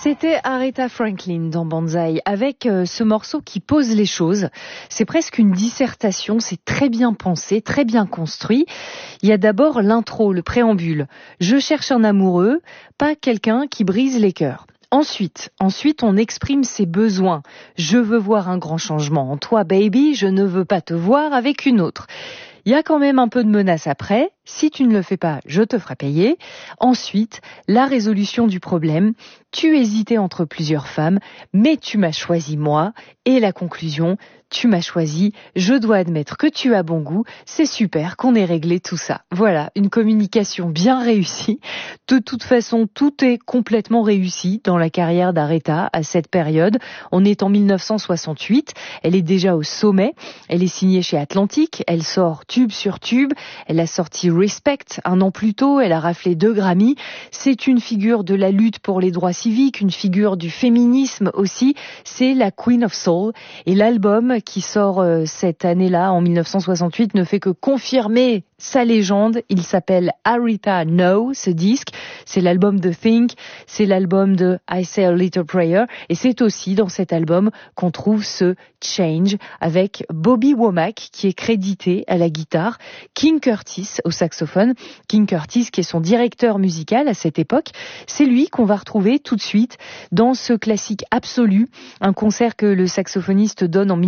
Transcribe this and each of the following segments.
C'était Aretha Franklin dans Banzai avec ce morceau qui pose les choses. C'est presque une dissertation, c'est très bien pensé, très bien construit. Il y a d'abord l'intro, le préambule. Je cherche un amoureux, pas quelqu'un qui brise les cœurs. Ensuite, on exprime ses besoins. Je veux voir un grand changement en toi, baby, je ne veux pas te voir avec une autre. Il y a quand même un peu de menace après. Si tu ne le fais pas, je te ferai payer. Ensuite, la résolution du problème. Tu hésitais entre plusieurs femmes, mais tu m'as choisi moi. Et la conclusion, tu m'as choisi. Je dois admettre que tu as bon goût. C'est super qu'on ait réglé tout ça. Voilà, une communication bien réussie. De toute façon, tout est complètement réussi dans la carrière d'Aretha à cette période. On est en 1968. Elle est déjà au sommet. Elle est signée chez Atlantic. Elle sort tube sur tube. Elle a sorti Respect un an plus tôt. Elle a raflé 2 Grammy. C'est une figure de la lutte pour les droits civiques, une figure du féminisme aussi. C'est la Queen of Soul. Et l'album qui sort cette année-là, en 1968, ne fait que confirmer sa légende. Il s'appelle Aretha No, ce disque. C'est l'album de Think, c'est l'album de I Say a Little Prayer. Et c'est aussi dans cet album qu'on trouve ce Change avec Bobby Womack qui est crédité à la guitare, King Curtis au saxophone. King Curtis qui est son directeur musical à cette époque. C'est lui qu'on va retrouver tout de suite dans ce classique absolu. Un concert que le saxophoniste donne en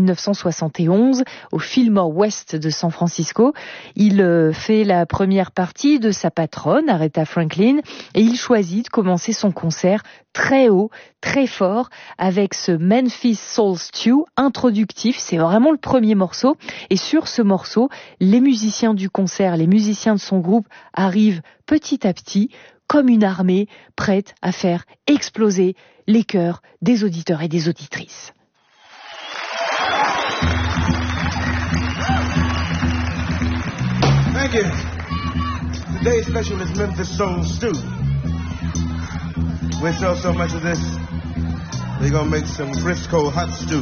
1971 au Fillmore West de San Francisco. Il fait la première partie de sa patronne, Aretha Franklin, et il choisit de commencer son concert très haut, très fort, avec ce Memphis Soul Stew introductif. C'est vraiment le premier morceau. Et sur ce morceau, les musiciens du concert, les musiciens de son groupe arrivent petit à petit, comme une armée, prête à faire exploser les cœurs des auditeurs et des auditrices. Thank you. Today's special is Memphis Soul Stew. We sell so much of this, we're gonna make some Frisco hot stew.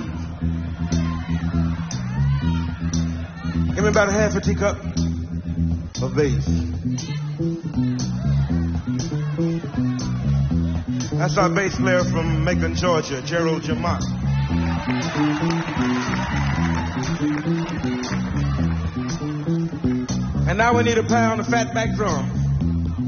Give me about a half a teacup of bass. That's our bass player from Macon, Georgia, Gerald Jamont. And now we need a pound of fatback drum.